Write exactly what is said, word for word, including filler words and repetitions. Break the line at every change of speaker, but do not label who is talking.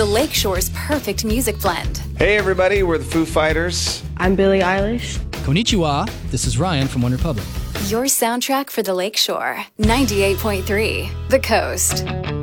the Lakeshore's perfect music blend.
Hey everybody, we're the Foo Fighters.
I'm Billie Eilish.
Konnichiwa, this is Ryan from OneRepublic.
Your soundtrack for the Lakeshore, ninety-eight point three, The Coast.